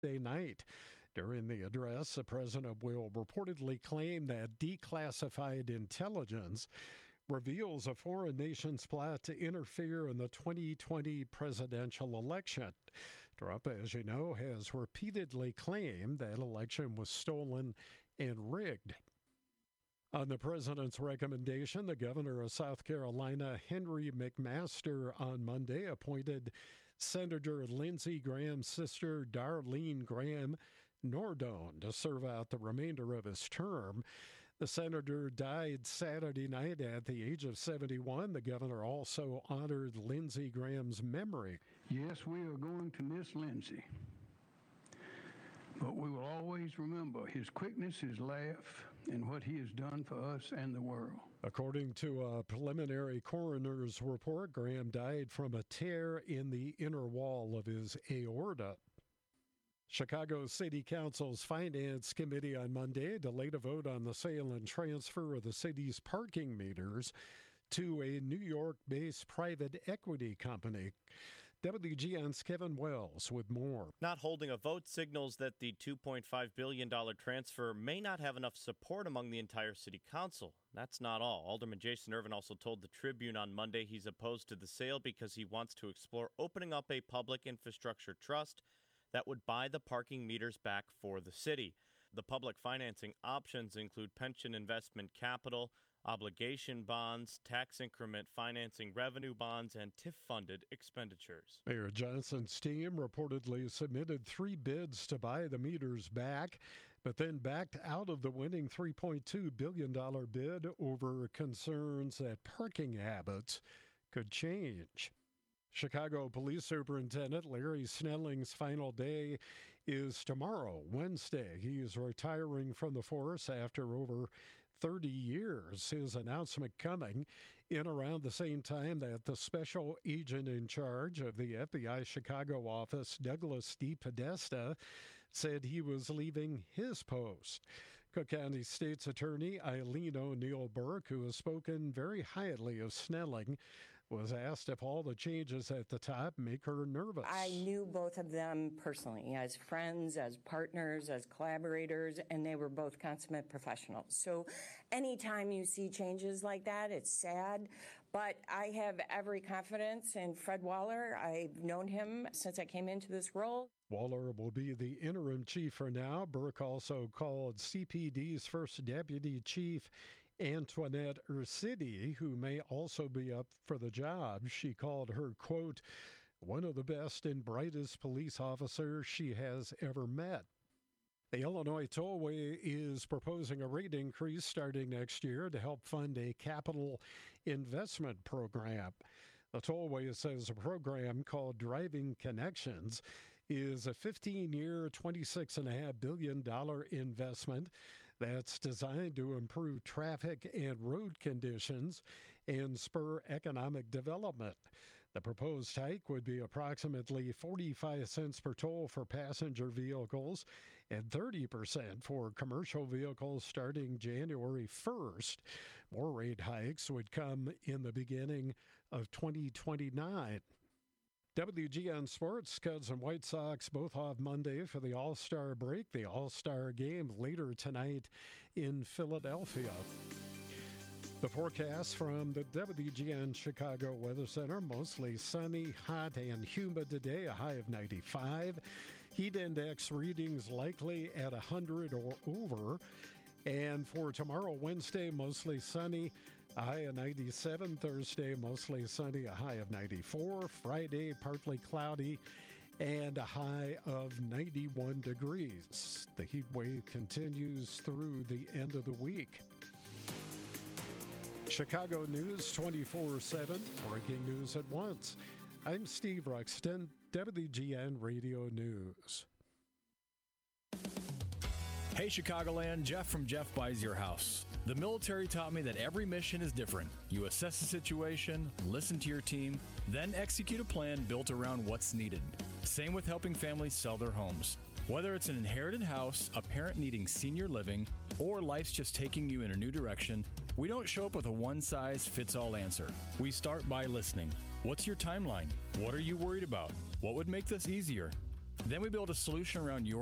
Thursday night. During the address, the president will reportedly claim that declassified intelligence reveals a foreign nation's plot to interfere in the 2020 presidential election. Trump, as you know, has repeatedly claimed that election was stolen and rigged. On the president's recommendation, the governor of South Carolina, Henry McMaster, on Monday appointed Senator Lindsey Graham's sister, Darlene Graham Nordone, to serve out the remainder of his term. The senator died Saturday night at the age of 71. The governor also honored Lindsey Graham's memory. Yes, we are going to miss Lindsey, but we will always remember his quickness, his laugh, and what he has done for us and the world. According to a preliminary coroner's report, Graham died from a tear in the inner wall of his aorta. Chicago City Council's Finance Committee on Monday delayed a vote on the sale and transfer of the city's parking meters to a New York-based private equity company. WGN's Kevin Wells with more. Not holding a vote signals that the $2.5 billion transfer may not have enough support among the entire city council. That's not all. Alderman Jason Irvin also told the Tribune on Monday he's opposed to the sale because he wants to explore opening up a public infrastructure trust that would buy the parking meters back for the city. The public financing options include pension investment capital, obligation bonds, tax increment financing revenue bonds, and TIF-funded expenditures. Mayor Johnson's team reportedly submitted 3 bids to buy the meters back, but then backed out of the winning $3.2 billion bid over concerns that parking habits could change. Chicago Police Superintendent Larry Snelling's final day is tomorrow, Wednesday. He is retiring from the force after over 30 years. His announcement coming in around the same time that the special agent in charge of the FBI Chicago office, Douglas D. Podesta, said he was leaving his post. Cook County State's Attorney Eileen O'Neill Burke, who has spoken very highly of Snelling, was asked if all the changes at the top make her nervous. I knew both of them personally, as friends, as partners, as collaborators, and they were both consummate professionals. So anytime you see changes like that, it's sad, but I have every confidence in Fred Waller. I've known him since I came into this role. Waller will be the interim chief for now. Burke also called CPD's first deputy chief, Antoinette Ursitti, who may also be up for the job. She called her, quote, one of the best and brightest police officers she has ever met. The Illinois Tollway is proposing a rate increase starting next year to help fund a capital investment program. The Tollway says a program called Driving Connections is a 15-year, $26.5 billion investment that's designed to improve traffic and road conditions and spur economic development. The proposed hike would be approximately 45 cents per toll for passenger vehicles and 30% for commercial vehicles starting January 1st. More rate hikes would come in the beginning of 2029. WGN Sports, Cubs and White Sox both off Monday for the All-Star break. The All-Star game later tonight in Philadelphia. The forecast from the WGN Chicago Weather Center, mostly sunny, hot, and humid today, a high of 95. Heat index readings likely at 100 or over. And for tomorrow, Wednesday, mostly sunny, a high of 97. Thursday, mostly sunny, a high of 94. Friday, partly cloudy, and a high of 91 degrees. The heat wave continues through the end of the week. Chicago News 24/7, breaking news at once. I'm Steve Ruxton, WGN Radio News. Hey Chicagoland, Jeff from Jeff Buys Your House. The military taught me that every mission is different. You assess the situation, listen to your team, then execute a plan built around what's needed. Same with helping families sell their homes. Whether it's an inherited house, a parent needing senior living, or life's just taking you in a new direction, we don't show up with a one-size-fits-all answer. We start by listening. What's your timeline? What are you worried about? What would make this easier? Then we build a solution around your